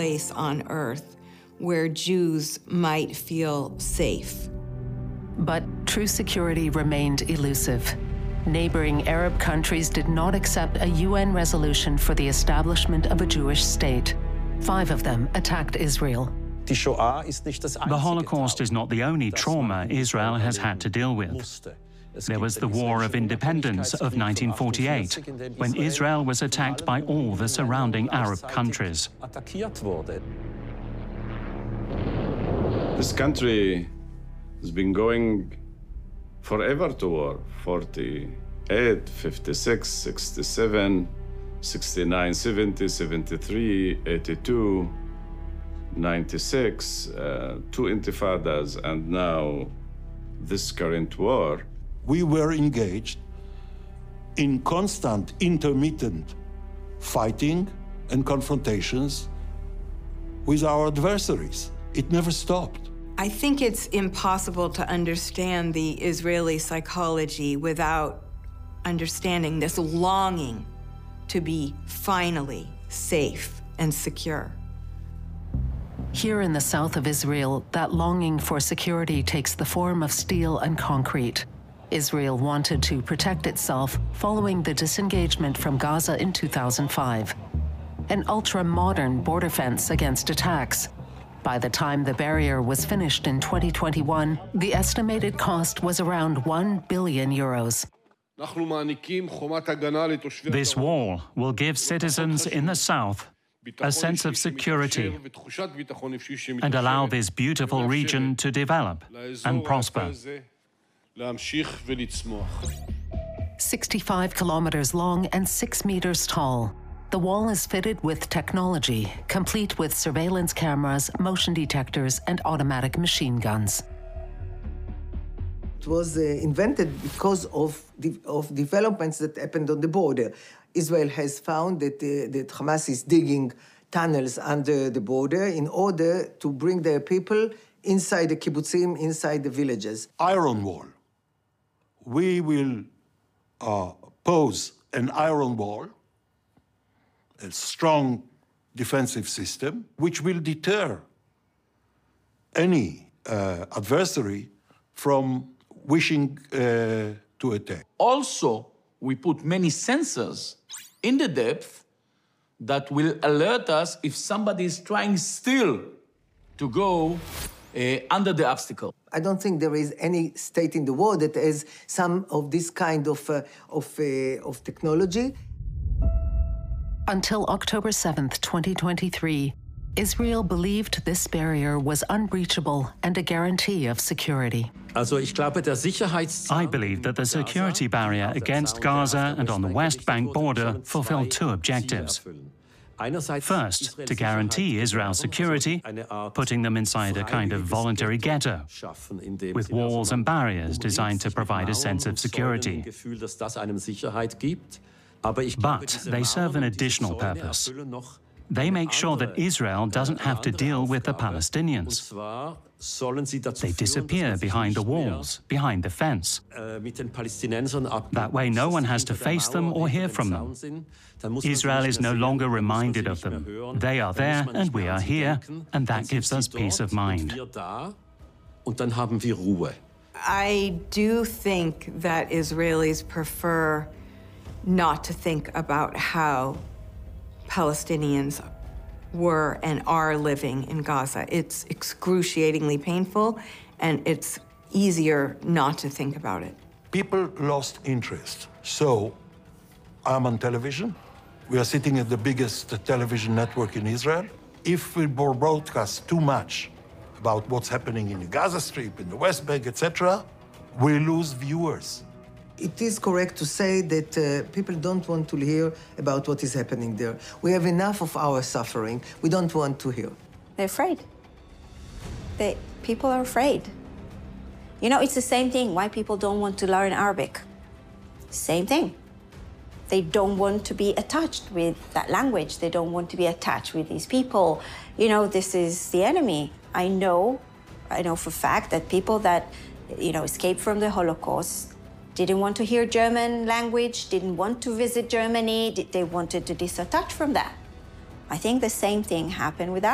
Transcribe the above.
place on earth where Jews might feel safe. But true security remained elusive. Neighboring Arab countries did not accept a UN resolution for the establishment of a Jewish state. 5 of them attacked Israel. The Holocaust is not the only trauma Israel has had to deal with. There was the War of Independence of 1948, when Israel was attacked by all the surrounding Arab countries. This country has been going forever to war. 48, 56, 67, 69, 70, 73, 82, 96, 2 intifadas, and now this current war. We were engaged in constant, intermittent fighting and confrontations with our adversaries. It never stopped. I think it's impossible to understand the Israeli psychology without understanding this longing to be finally safe and secure. Here in the south of Israel, that longing for security takes the form of steel and concrete. Israel wanted to protect itself following the disengagement from Gaza in 2005. An ultra-modern border fence against attacks. By the time the barrier was finished in 2021, the estimated cost was around €1 billion. This wall will give citizens in the south a sense of security and allow this beautiful region to develop and prosper. 65 kilometers long and 6 meters tall. The wall is fitted with technology, complete with surveillance cameras, motion detectors, and automatic machine guns. It was invented because of developments that happened on the border. Israel has found that Hamas is digging tunnels under the border in order to bring their people inside the kibbutzim, inside the villages. Iron wall. We will pose an iron wall, a strong defensive system, which will deter any adversary from wishing to attack. Also, we put many sensors in the depth that will alert us if somebody is trying still to go under the obstacle. I don't think there is any state in the world that has some of this kind of technology. Until October 7th, 2023, Israel believed this barrier was unbreachable and a guarantee of security. I believe that the security barrier against Gaza and on the West Bank border fulfilled 2 objectives. First, to guarantee Israel's security, putting them inside a kind of voluntary ghetto, with walls and barriers designed to provide a sense of security. But they serve an additional purpose. They make sure that Israel doesn't have to deal with the Palestinians. They disappear behind the walls, behind the fence. That way, no one has to face them or hear from them. Israel is no longer reminded of them. They are there and we are here, and that gives us peace of mind. I do think that Israelis prefer not to think about how Palestinians were and are living in Gaza. It's excruciatingly painful, and it's easier not to think about it. People lost interest. So I'm on television. We are sitting at the biggest television network in Israel. If we broadcast too much about what's happening in the Gaza Strip, in the West Bank, etc., we lose viewers. It is correct to say that people don't want to hear about what is happening there. We have enough of our suffering. We don't want to hear. They're afraid. People are afraid. You know, it's the same thing why people don't want to learn Arabic. Same thing. They don't want to be attached with that language. They don't want to be attached with these people. You know, this is the enemy. I know for a fact that people that, escaped from the Holocaust didn't want to hear German language, didn't want to visit Germany, they wanted to disattach from that. I think the same thing happened with